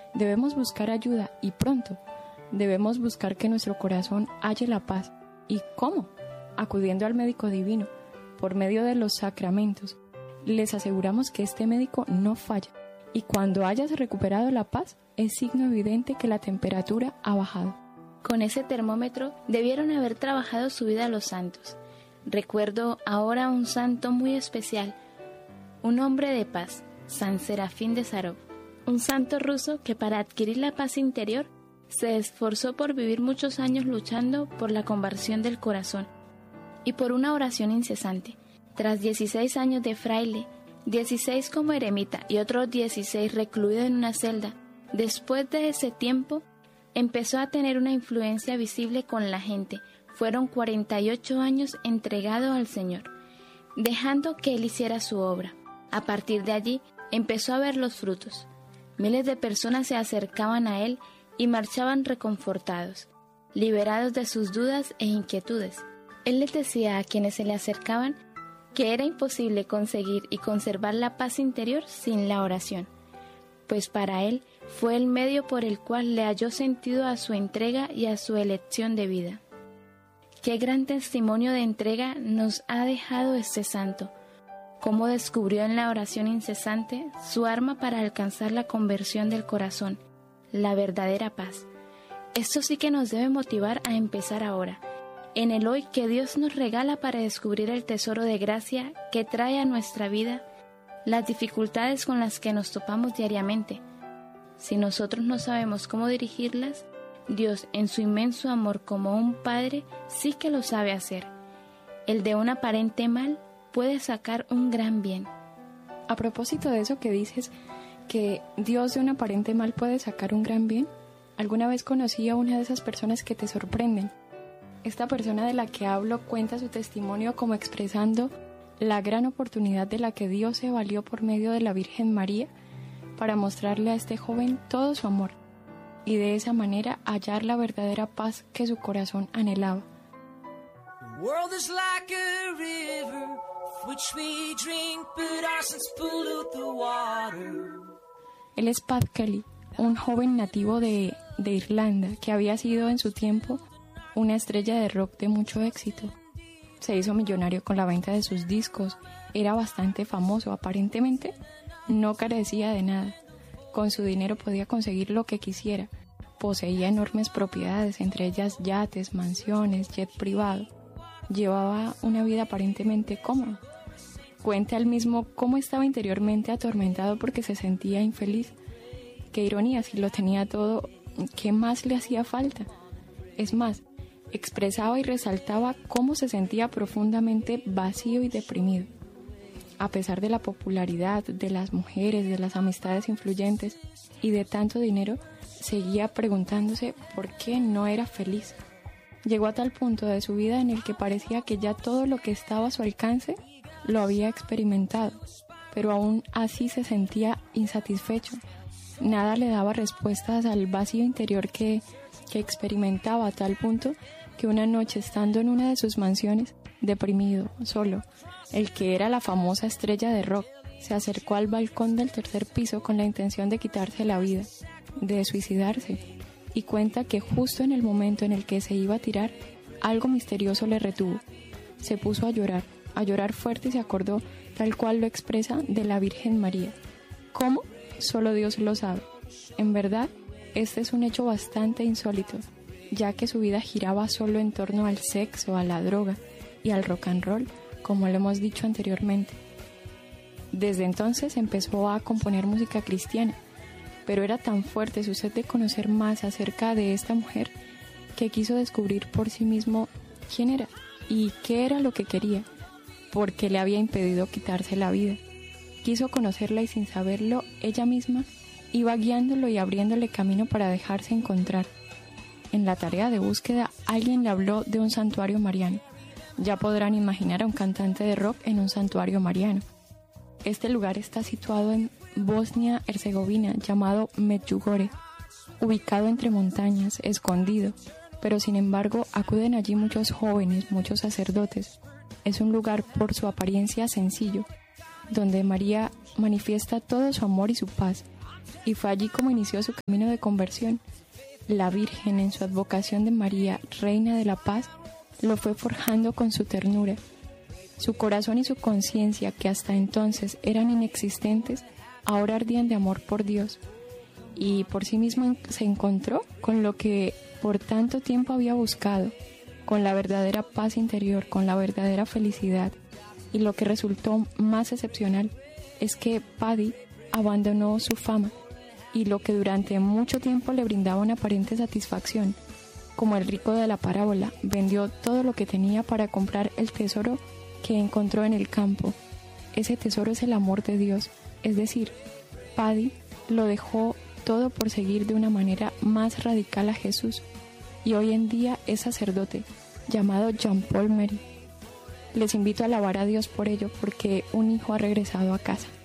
Debemos buscar ayuda y pronto. Debemos buscar que nuestro corazón halle la paz. ¿Y cómo? Acudiendo al médico divino, por medio de los sacramentos. Les aseguramos que este médico no falla, y cuando hayas recuperado la paz, es signo evidente que la temperatura ha bajado. Con ese termómetro debieron haber trabajado su vida los santos. Recuerdo ahora un santo muy especial, un hombre de paz, San Serafín de Sarov, un santo ruso que para adquirir la paz interior se esforzó por vivir muchos años luchando por la conversión del corazón y por una oración incesante. Tras 16 años de fraile, 16 como eremita y otros 16 recluido en una celda, después de ese tiempo empezó a tener una influencia visible con la gente. Fueron 48 años entregado al Señor, dejando que Él hiciera su obra. A partir de allí empezó a ver los frutos. Miles de personas se acercaban a Él y marchaban reconfortados, liberados de sus dudas e inquietudes. Él les decía a quienes se le acercaban que era imposible conseguir y conservar la paz interior sin la oración, pues para Él fue el medio por el cual le halló sentido a su entrega y a su elección de vida. Qué gran testimonio de entrega nos ha dejado este santo, cómo descubrió en la oración incesante su arma para alcanzar la conversión del corazón, la verdadera paz. Esto sí que nos debe motivar a empezar ahora, en el hoy que Dios nos regala para descubrir el tesoro de gracia que trae a nuestra vida las dificultades con las que nos topamos diariamente. Si nosotros no sabemos cómo dirigirlas, Dios, en su inmenso amor como un padre, sí que lo sabe hacer. El de un aparente mal puede sacar un gran bien. A propósito de eso que dices, que Dios de un aparente mal puede sacar un gran bien, alguna vez conocí a una de esas personas que te sorprenden. Esta persona de la que hablo cuenta su testimonio como expresando la gran oportunidad de la que Dios se valió por medio de la Virgen María para mostrarle a este joven todo su amor y de esa manera hallar la verdadera paz que su corazón anhelaba. Él es Pat Kelly, un joven nativo de Irlanda que había sido en su tiempo una estrella de rock de mucho éxito. Se hizo millonario con la venta de sus discos, era bastante famoso, aparentemente no carecía de nada. Con su dinero podía conseguir lo que quisiera. Poseía enormes propiedades, entre ellas yates, mansiones, jet privado. Llevaba una vida aparentemente cómoda. Cuenta él mismo cómo estaba interiormente atormentado porque se sentía infeliz. Qué ironía, si lo tenía todo, ¿qué más le hacía falta? Es más, expresaba y resaltaba cómo se sentía profundamente vacío y deprimido. A pesar de la popularidad, de las mujeres, de las amistades influyentes y de tanto dinero, seguía preguntándose por qué no era feliz. Llegó a tal punto de su vida en el que parecía que ya todo lo que estaba a su alcance lo había experimentado, pero aún así se sentía insatisfecho. Nada le daba respuestas al vacío interior que experimentaba, a tal punto que una noche, estando en una de sus mansiones, deprimido, solo, el que era la famosa estrella de rock, se acercó al balcón del tercer piso con la intención de quitarse la vida, de suicidarse, y cuenta que justo en el momento en el que se iba a tirar, algo misterioso le retuvo. Se puso a llorar fuerte y se acordó, tal cual lo expresa, de la Virgen María. ¿Cómo? Solo Dios lo sabe. En verdad, este es un hecho bastante insólito, ya que su vida giraba solo en torno al sexo, a la droga y al rock and roll, como lo hemos dicho anteriormente. Desde entonces empezó a componer música cristiana, pero era tan fuerte su sed de conocer más acerca de esta mujer que quiso descubrir por sí mismo quién era y qué era lo que quería, porque le había impedido quitarse la vida. Quiso conocerla y sin saberlo, ella misma iba guiándolo y abriéndole camino para dejarse encontrar. En la tarea de búsqueda, alguien le habló de un santuario mariano. Ya podrán imaginar a un cantante de rock en un santuario mariano. Este lugar está situado en Bosnia-Herzegovina, llamado Medjugorje, ubicado entre montañas, escondido, pero sin embargo acuden allí muchos jóvenes, muchos sacerdotes. Es un lugar por su apariencia sencillo, donde María manifiesta todo su amor y su paz, y fue allí como inició su camino de conversión. La Virgen, en su advocación de María, Reina de la Paz, lo fue forjando con su ternura. Su corazón y su conciencia, que hasta entonces eran inexistentes, ahora ardían de amor por Dios. Y por sí mismo se encontró con lo que por tanto tiempo había buscado, con la verdadera paz interior, con la verdadera felicidad. Y lo que resultó más excepcional es que Paddy abandonó su fama y lo que durante mucho tiempo le brindaba una aparente satisfacción, como el rico de la parábola, vendió todo lo que tenía para comprar el tesoro que encontró en el campo. Ese tesoro es el amor de Dios, es decir, Paddy lo dejó todo por seguir de una manera más radical a Jesús y hoy en día es sacerdote, llamado Jean-Paul Méry. Les invito a alabar a Dios por ello, porque un hijo ha regresado a casa.